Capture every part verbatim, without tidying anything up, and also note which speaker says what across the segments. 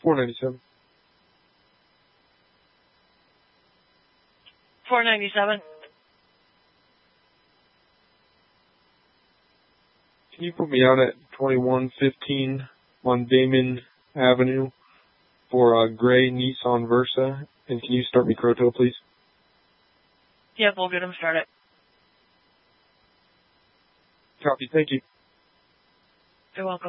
Speaker 1: four ninety-seven.
Speaker 2: four ninety-seven.
Speaker 1: Can you put me out at twenty-one fifteen on Damon Avenue for a gray Nissan Versa? And can you start me Croto, please?
Speaker 2: Yep, we'll get him started.
Speaker 1: Copy. Thank you.
Speaker 2: You're welcome.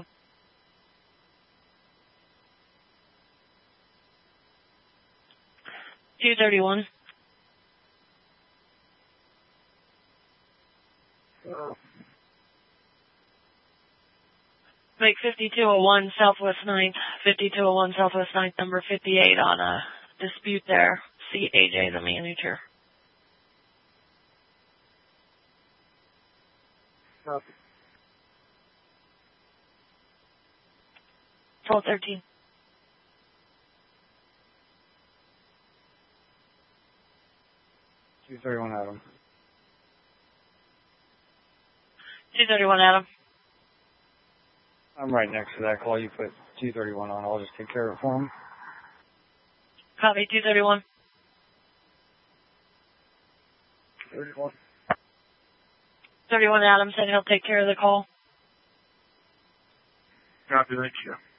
Speaker 2: two thirty-one.
Speaker 1: Uh,
Speaker 2: Make fifty-two oh one Southwest ninth, fifty-two oh one Southwest ninth, number fifty-eight on a dispute there. See A J, the manager.
Speaker 1: Copy.
Speaker 2: twelve thirteen.
Speaker 3: two thirty-one Adam.
Speaker 2: two thirty-one Adam.
Speaker 3: I'm right next to that call. You put two thirty-one on. I'll just take care of it for him.
Speaker 2: Copy, two thirty-one.
Speaker 1: thirty-one.
Speaker 2: thirty-one Adam said he'll take care of the call.
Speaker 1: Copy. Thank you.